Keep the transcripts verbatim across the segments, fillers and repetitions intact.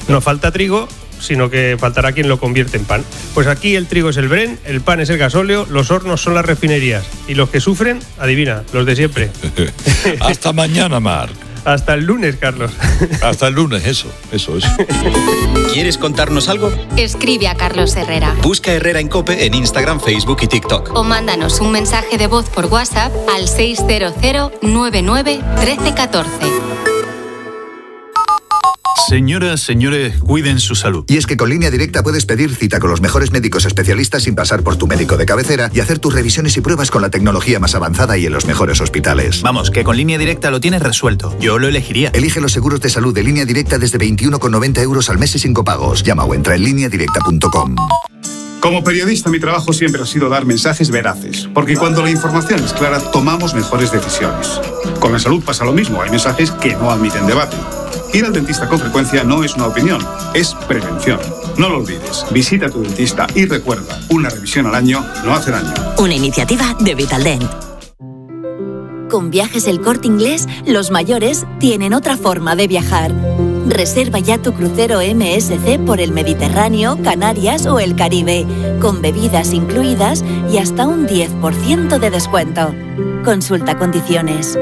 No falta trigo, sino que faltará quien lo convierte en pan. Pues aquí el trigo es el Bren, el pan es el gasóleo, los hornos son las refinerías. Y los que sufren, adivina, los de siempre. Hasta mañana, Marc. Hasta el lunes, Carlos. Hasta el lunes, eso, eso, eso. ¿Quieres contarnos algo? Escribe a Carlos Herrera. Busca Herrera en COPE en Instagram, Facebook y TikTok. O mándanos un mensaje de voz por WhatsApp al seis cero cero nueve nueve uno tres uno cuatro. Señoras, señores, cuiden su salud. Y es que con Línea Directa puedes pedir cita con los mejores médicos especialistas sin pasar por tu médico de cabecera y hacer tus revisiones y pruebas con la tecnología más avanzada y en los mejores hospitales. Vamos, que con Línea Directa lo tienes resuelto. Yo lo elegiría. Elige los seguros de salud de Línea Directa desde veintiuno con noventa euros al mes y sin copagos. Llama o entra en línea directa punto com. Como periodista, mi trabajo siempre ha sido dar mensajes veraces, porque cuando la información es clara, tomamos mejores decisiones. Con la salud pasa lo mismo, hay mensajes que no admiten debate. Ir al dentista con frecuencia no es una opinión, es prevención. No lo olvides, visita a tu dentista y recuerda, una revisión al año no hace daño. Una iniciativa de Vitaldent. Con Viajes El Corte Inglés, los mayores tienen otra forma de viajar. Reserva ya tu crucero M S C por el Mediterráneo, Canarias o el Caribe, con bebidas incluidas y hasta un diez por ciento de descuento. Consulta condiciones.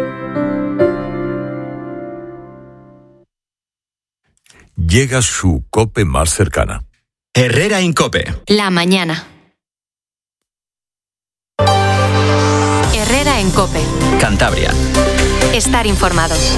Llega su COPE más cercana. Herrera en COPE. La mañana. Herrera en COPE. Cantabria. Estar informados.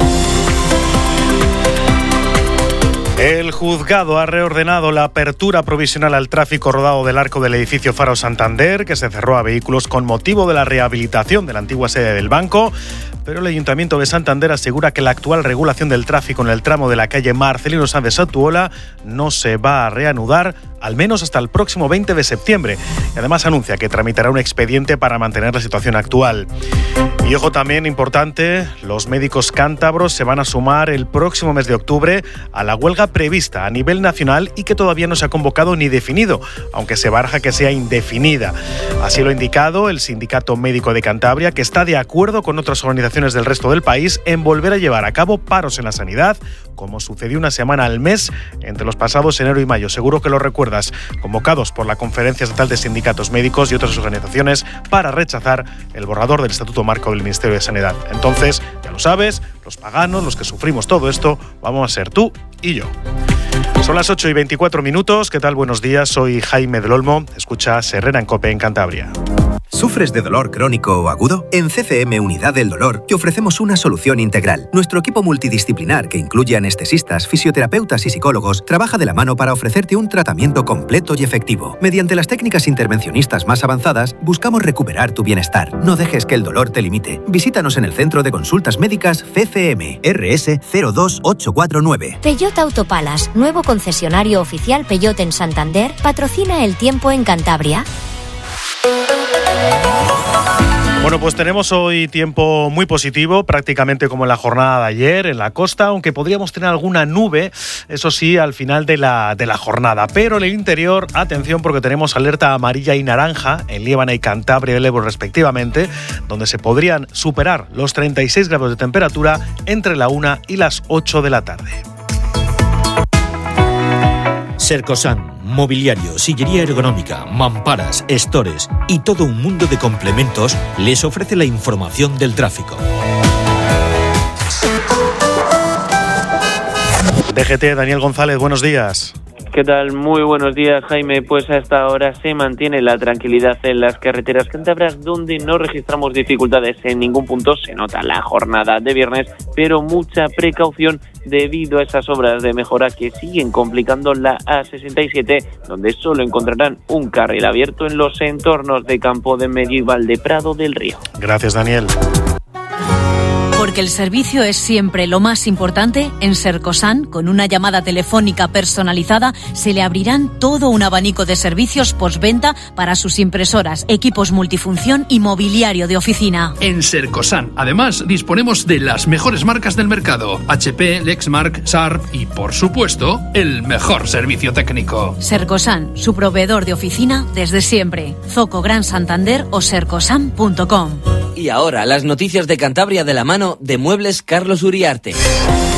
El juzgado ha reordenado la apertura provisional al tráfico rodado del arco del edificio Faro Santander, que se cerró a vehículos con motivo de la rehabilitación de la antigua sede del banco. Pero el Ayuntamiento de Santander asegura que la actual regulación del tráfico en el tramo de la calle Marcelino Sánchez Satuola no se va a reanudar, al menos hasta el próximo veinte de septiembre. Y además anuncia que tramitará un expediente para mantener la situación actual. Y ojo también importante, los médicos cántabros se van a sumar el próximo mes de octubre a la huelga prevista a nivel nacional y que todavía no se ha convocado ni definido, aunque se baraja que sea indefinida. Así lo ha indicado el Sindicato Médico de Cantabria, que está de acuerdo con otras organizaciones del resto del país en volver a llevar a cabo paros en la sanidad, como sucedió una semana al mes entre los pasados enero y mayo. Seguro que lo recuerdas, convocados por la Conferencia Estatal de Sindicatos Médicos y otras organizaciones para rechazar el borrador del Estatuto Marco del Ministerio de Sanidad. Entonces, ya lo sabes, los paganos, los que sufrimos todo esto, vamos a ser tú y yo. Son las ocho y veinticuatro minutos. ¿Qué tal? Buenos días. Soy Jaime del Olmo. Escuchas Herrera en COPE en Cantabria. ¿Sufres de dolor crónico o agudo? En C C M Unidad del Dolor te ofrecemos una solución integral. Nuestro equipo multidisciplinar, que incluye anestesistas, fisioterapeutas y psicólogos, trabaja de la mano para ofrecerte un tratamiento completo y efectivo. Mediante las técnicas intervencionistas más avanzadas, buscamos recuperar tu bienestar. No dejes que el dolor te limite. Visítanos en el Centro de Consultas Médicas C C M, R S cero dos ocho cuatro nueve. Peugeot Autopalas, nuevo concesionario oficial Peugeot en Santander, patrocina el tiempo en Cantabria. Bueno, pues tenemos hoy tiempo muy positivo, prácticamente como en la jornada de ayer en la costa, aunque podríamos tener alguna nube, eso sí, al final de la, de la jornada. Pero en el interior, atención, porque tenemos alerta amarilla y naranja en Liébana y Cantabria del Ebro respectivamente, donde se podrían superar los treinta y seis grados de temperatura entre la una y las ocho de la tarde. Sercosan, mobiliario, sillería ergonómica, mamparas, estores y todo un mundo de complementos les ofrece la información del tráfico. D G T, Daniel González, buenos días. ¿Qué tal? Muy buenos días, Jaime. Pues hasta ahora se mantiene la tranquilidad en las carreteras cántabras, donde no registramos dificultades en ningún punto. Se nota la jornada de viernes, pero mucha precaución debido a esas obras de mejora que siguen complicando la A sesenta y siete, donde solo encontrarán un carril abierto en los entornos de Campo de Medio y Valdeprado del Río. Gracias, Daniel. Porque el servicio es siempre lo más importante, en Sercosan, con una llamada telefónica personalizada, se le abrirán todo un abanico de servicios postventa para sus impresoras, equipos multifunción y mobiliario de oficina. En Sercosan, además, disponemos de las mejores marcas del mercado: H P, Lexmark, Sharp y, por supuesto, el mejor servicio técnico. Sercosan, su proveedor de oficina desde siempre. Zoco Gran Santander o sercosan punto com. Y ahora, las noticias de Cantabria de la mano de Muebles Carlos Uriarte.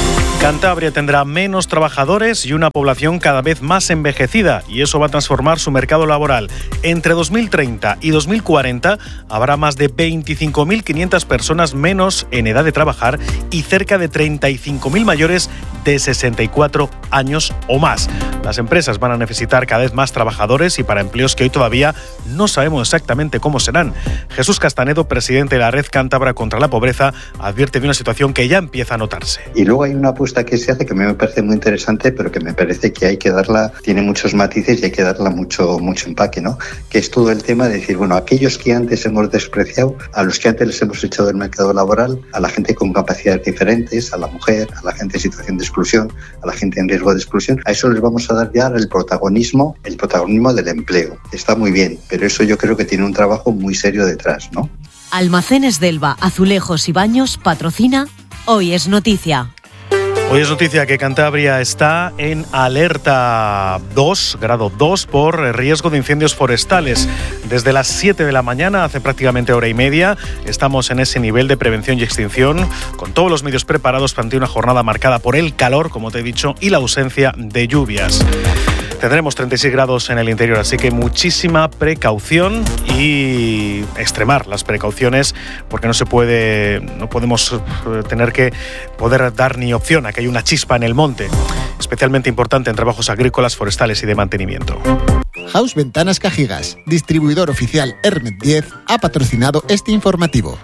Cantabria tendrá menos trabajadores y una población cada vez más envejecida, y eso va a transformar su mercado laboral. Entre dos mil treinta y dos mil cuarenta habrá más de veinticinco mil quinientas personas menos en edad de trabajar y cerca de treinta y cinco mil mayores de sesenta y cuatro años o más. Las empresas van a necesitar cada vez más trabajadores y para empleos que hoy todavía no sabemos exactamente cómo serán. Jesús Castanedo, presidente de la Red Cántabra contra la Pobreza, advierte de una situación que ya empieza a notarse. Y luego hay una apuesta que se hace que a mí me parece muy interesante, pero que me parece que hay que darla, tiene muchos matices y hay que darla mucho, mucho empaque, ¿no? Que es todo el tema de decir, bueno, aquellos que antes hemos despreciado, a los que antes les hemos echado del mercado laboral, a la gente con capacidades diferentes, a la mujer, a la gente en situación de exclusión, a la gente en riesgo de exclusión, a eso les vamos a dar ya el protagonismo, el protagonismo del empleo. Está muy bien, pero eso yo creo que tiene un trabajo muy serio detrás, ¿no? Almacenes Delva, Azulejos y Baños patrocina Hoy es Noticia. Hoy es noticia que Cantabria está en alerta dos, grado dos, por riesgo de incendios forestales. Desde las siete de la mañana, hace prácticamente hora y media, estamos en ese nivel de prevención y extinción, con todos los medios preparados ante una jornada marcada por el calor, como te he dicho, y la ausencia de lluvias. Tendremos treinta y seis grados en el interior, así que muchísima precaución y extremar las precauciones, porque no se puede, no podemos tener que poder dar ni opción a que haya una chispa en el monte, especialmente importante en trabajos agrícolas, forestales y de mantenimiento. House Ventanas Cajigas, distribuidor oficial Hermet diez, ha patrocinado este informativo.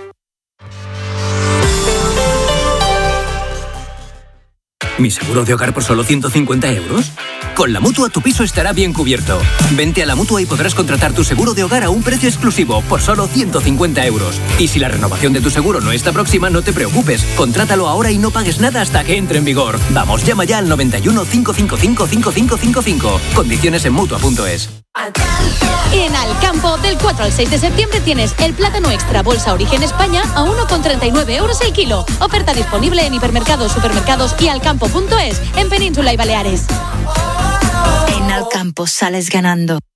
¿Mi seguro de hogar por solo ciento cincuenta euros? Con la Mutua tu piso estará bien cubierto. Vente a la Mutua y podrás contratar tu seguro de hogar a un precio exclusivo por solo ciento cincuenta euros. Y si la renovación de tu seguro no está próxima, no te preocupes. Contrátalo ahora y no pagues nada hasta que entre en vigor. Vamos, llama ya al noventa y uno, cinco cinco cinco, cinco cinco cinco cinco. Condiciones en Mutua punto es. En Alcampo, del cuatro al seis de septiembre tienes el plátano extra bolsa Origen España a uno con treinta y nueve euros el kilo. Oferta disponible en hipermercados, supermercados y alcampo punto es en Península y Baleares. En Alcampo sales ganando.